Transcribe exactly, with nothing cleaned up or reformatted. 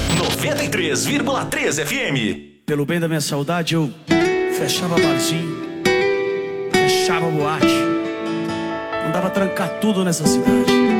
noventa e três vírgula três F M. Pelo bem da minha saudade, eu fechava barzinho, fechava boate, mandava trancar tudo nessa cidade.